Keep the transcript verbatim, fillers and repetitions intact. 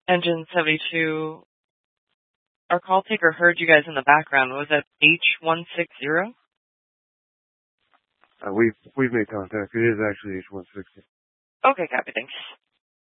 Engine seventy-two, our call taker heard you guys in the background. Was that H one sixty? Uh, we've, we've made contact. It is actually H one sixty. Okay, copy, thanks.